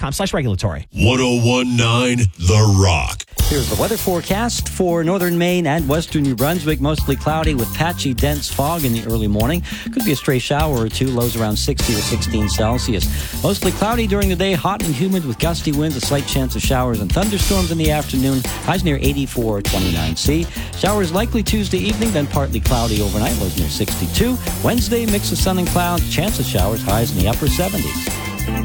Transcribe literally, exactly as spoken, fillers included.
com slash regulatory. one oh one point nine The Rock. Here's the weather forecast for northern Maine and western New Brunswick. Mostly cloudy with patchy, dense fog in the early morning. Could be a stray shower or two. Lows around sixty to sixteen Celsius. Mostly cloudy during the day. Hot and humid with gusty winds. A slight chance of showers and thunderstorms in the afternoon. Highs near eighty-four, twenty-nine C. Showers likely Tuesday evening, then partly cloudy overnight. Lows near sixty-two. Wednesday, mix of sun and clouds. Chance of showers. Highs in the upper seventies.